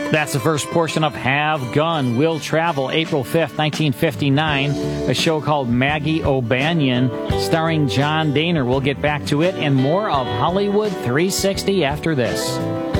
That's the first portion of Have Gun, Will Travel, April 5th, 1959, a show called Maggie O'Banion, starring John Dehner. We'll get back to it and more of Hollywood 360 after this.